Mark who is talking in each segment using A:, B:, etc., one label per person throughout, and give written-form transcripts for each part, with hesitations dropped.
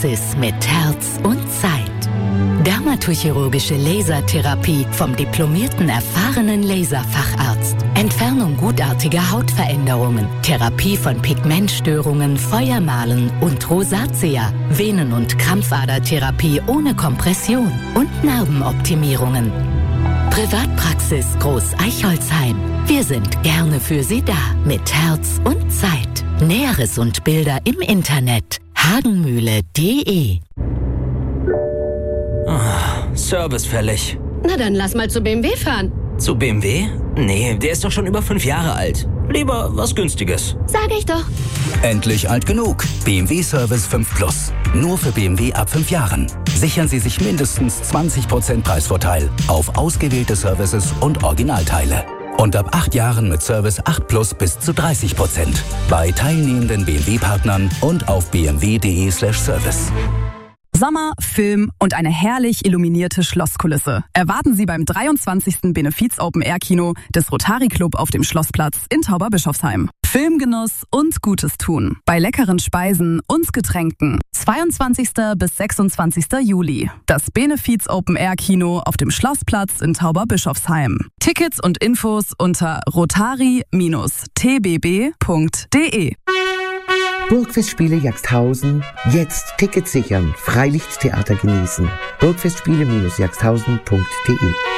A: Praxis mit Herz und Zeit. Dermatochirurgische Lasertherapie vom diplomierten, erfahrenen Laserfacharzt. Entfernung gutartiger Hautveränderungen. Therapie von Pigmentstörungen, Feuermalen und Rosatia. Venen- und Krampfadertherapie ohne Kompression. Und Narbenoptimierungen. Privatpraxis Groß Eichholzheim. Wir sind gerne für Sie da. Mit Herz und Zeit. Näheres und Bilder im Internet. hagenmühle.de.
B: Service fällig.
C: Na dann lass mal zu BMW fahren.
B: Zu BMW? Nee, der ist doch schon über 5 Jahre alt. Lieber was Günstiges.
C: Sag ich doch.
D: Endlich alt genug. BMW Service 5 Plus. Nur für BMW ab 5 Jahren. Sichern Sie sich mindestens 20% Preisvorteil auf ausgewählte Services und Originalteile. Und ab 8 Jahren mit Service 8 Plus bis zu 30%. Bei teilnehmenden BMW-Partnern und auf bmw.de/service.
E: Sommer, Film und eine herrlich illuminierte Schlosskulisse erwarten Sie beim 23. Benefiz-Open-Air-Kino des Rotary Club auf dem Schlossplatz in Tauberbischofsheim. Filmgenuss und Gutes tun bei leckeren Speisen und Getränken. 22. bis 26. Juli. Das Benefiz-Open-Air-Kino auf dem Schlossplatz in Tauberbischofsheim. Tickets und Infos unter rotari-tbb.de.
F: Burgfestspiele Jagsthausen. Jetzt Tickets sichern. Freilichttheater genießen. Burgfestspiele-jagsthausen.de.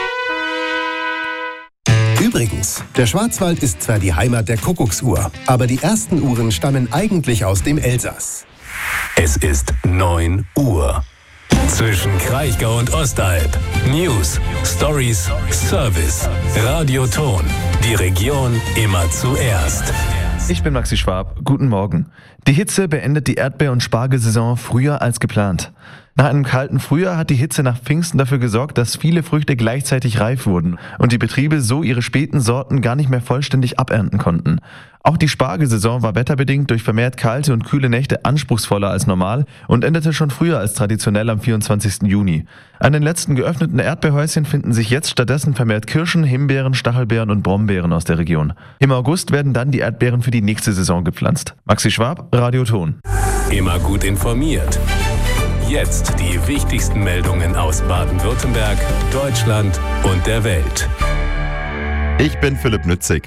G: Übrigens, der Schwarzwald ist zwar die Heimat der Kuckucksuhr, aber die ersten Uhren stammen eigentlich aus dem Elsass.
H: Es ist 9 Uhr. Zwischen Kraichgau und Ostalb. News, Stories, Service. Radioton. Die Region immer zuerst.
I: Ich bin Maxi Schwab. Guten Morgen. Die Hitze beendet die Erdbeer- und Spargelsaison früher als geplant. Nach einem kalten Frühjahr hat die Hitze nach Pfingsten dafür gesorgt, dass viele Früchte gleichzeitig reif wurden und die Betriebe so ihre späten Sorten gar nicht mehr vollständig abernten konnten. Auch die Spargelsaison war wetterbedingt durch vermehrt kalte und kühle Nächte anspruchsvoller als normal und endete schon früher als traditionell am 24. Juni. An den letzten geöffneten Erdbeerhäuschen finden sich jetzt stattdessen vermehrt Kirschen, Himbeeren, Stachelbeeren und Brombeeren aus der Region. Im August werden dann die Erdbeeren für die nächste Saison gepflanzt. Maxi Schwab, Radioton.
H: Immer gut informiert. Jetzt die wichtigsten Meldungen aus Baden-Württemberg, Deutschland und der Welt.
J: Ich bin Philipp Nützig.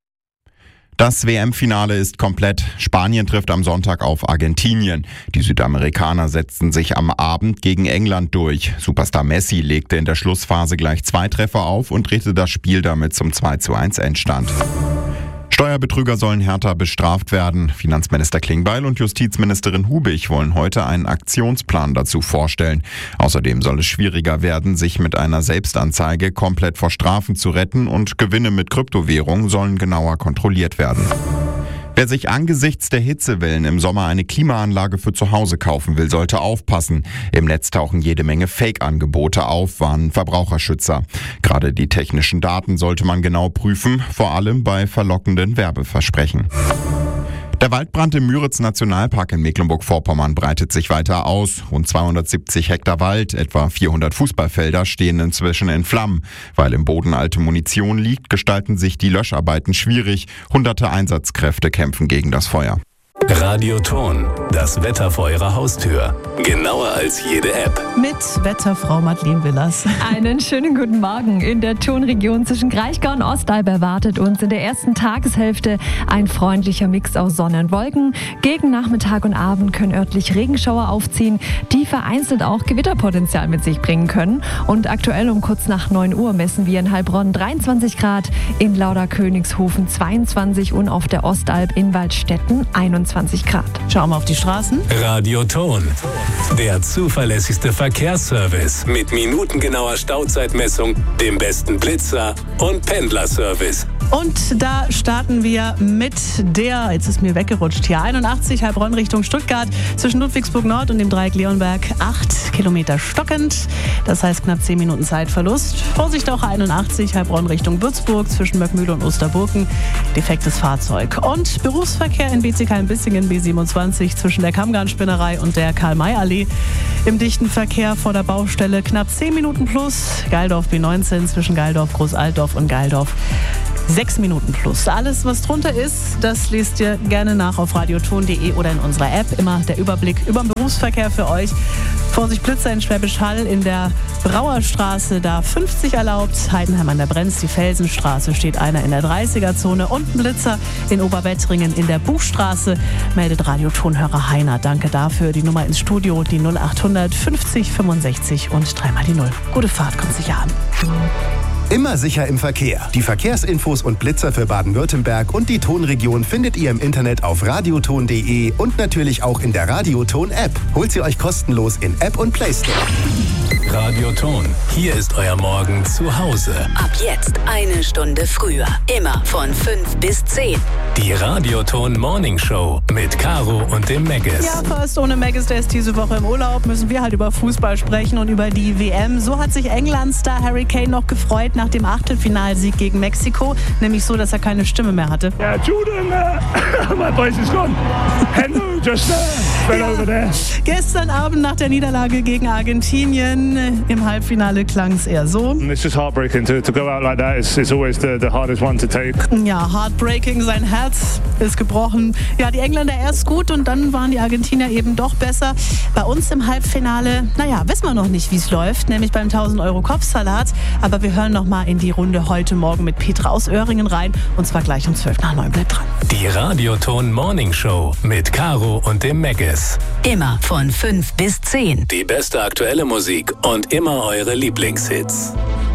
J: Das WM-Finale ist komplett. Spanien trifft am Sonntag auf Argentinien. Die Südamerikaner setzten sich am Abend gegen England durch. Superstar Messi legte in der Schlussphase gleich 2 Treffer auf und drehte das Spiel damit zum 2:1 Endstand. Steuerbetrüger sollen härter bestraft werden. Finanzminister Klingbeil und Justizministerin Hubig wollen heute einen Aktionsplan dazu vorstellen. Außerdem soll es schwieriger werden, sich mit einer Selbstanzeige komplett vor Strafen zu retten und Gewinne mit Kryptowährung sollen genauer kontrolliert werden. Wer sich angesichts der Hitzewellen im Sommer eine Klimaanlage für zu Hause kaufen will, sollte aufpassen. Im Netz tauchen jede Menge Fake-Angebote auf, warnen Verbraucherschützer. Gerade die technischen Daten sollte man genau prüfen, vor allem bei verlockenden Werbeversprechen. Der Waldbrand im Müritz-Nationalpark in Mecklenburg-Vorpommern breitet sich weiter aus. Rund 270 Hektar Wald, etwa 400 Fußballfelder stehen inzwischen in Flammen. Weil im Boden alte Munition liegt, gestalten sich die Löscharbeiten schwierig. Hunderte Einsatzkräfte kämpfen gegen das Feuer.
H: Radioton, das Wetter vor Ihrer Haustür. Genauer als jede App.
K: Mit Wetterfrau Madeleine Willers.
L: Einen schönen guten Morgen. In der Tonregion zwischen Kraichgau und Ostalb erwartet uns in der ersten Tageshälfte ein freundlicher Mix aus Sonne und Wolken. Gegen Nachmittag und Abend können örtlich Regenschauer aufziehen, die vereinzelt auch Gewitterpotenzial mit sich bringen können. Und aktuell um kurz nach 9 Uhr messen wir in Heilbronn 23 Grad, in Lauderkönigshofen 22 und auf der Ostalb in Waldstätten 21 Grad.
K: Schauen wir auf die Straßen.
H: Radioton, der zuverlässigste Verkehrsservice mit minutengenauer Stauzeitmessung, dem besten Blitzer und Pendlerservice.
K: Und da starten wir mit der, jetzt ist mir weggerutscht hier, 81 Heilbronn Richtung Stuttgart, zwischen Ludwigsburg Nord und dem Dreieck Leonberg 8 Kilometer stockend. Das heißt knapp 10 Minuten Zeitverlust. Vorsicht auch 81 Heilbronn Richtung Würzburg, zwischen Möckmühle und Osterburgen. Defektes Fahrzeug. Und Berufsverkehr in Bietigheim-Bissingen B27 zwischen der Kammgarnspinnerei und der Karl-May-Allee. Im dichten Verkehr vor der Baustelle knapp 10 Minuten plus. Geildorf B19 zwischen Geildorf, Großaltdorf und Geildorf 6 Minuten plus. Alles, was drunter ist, das lest ihr gerne nach auf radioton.de oder in unserer App. Immer der Überblick über den Berufsverkehr für euch. Vorsicht Blitzer in Schwäbisch Hall in der Brauerstraße, da 50 erlaubt. Heidenheim an der Brenz, die Felsenstraße, steht einer in der 30er-Zone. Und ein Blitzer in Oberwettringen in der Buchstraße, meldet Radiotonhörer Heiner. Danke dafür. Die Nummer ins Studio, die 0800 50 65 und 3 mal die 0. Gute Fahrt, kommt sicher an.
G: Immer sicher im Verkehr. Die Verkehrsinfos und Blitzer für Baden-Württemberg und die Tonregion findet ihr im Internet auf radioton.de und natürlich auch in der Radioton-App. Holt sie euch kostenlos in App und Play Store.
H: Radioton, hier ist euer Morgen zu Hause.
A: Ab jetzt 1 Stunde früher. Immer von 5 bis 10.
H: Die Radioton Morning Show mit Caro und dem Megis.
K: Ja, fast ohne Megis, der ist diese Woche im Urlaub, müssen wir halt über Fußball sprechen und über die WM. So hat sich England-Star Harry Kane noch gefreut nach dem Achtelfinalsieg gegen Mexiko. Nämlich so, dass er keine Stimme mehr hatte.
M: Yeah, Jordan, my voice is gone. Hello, just fell over there.
K: Gestern Abend nach der Niederlage gegen Argentinien im Halbfinale klang es eher so.
M: It's just heartbreaking to go out like that. It's always the hardest one to take.
K: Ja, heartbreaking, sein Herz ist gebrochen. Ja, die Engländer erst gut und dann waren die Argentinier eben doch besser. Bei uns im Halbfinale, wissen wir noch nicht, wie es läuft, nämlich beim 1000 € Kopfsalat. Aber wir hören noch mal in die Runde heute Morgen mit Petra aus Öhringen rein und zwar gleich um 12 nach 9. Bleibt dran.
H: Die Radioton Morning Show mit Caro und dem Megis.
A: Immer von 5 bis 10.
H: Die beste aktuelle Musik und immer eure Lieblingshits.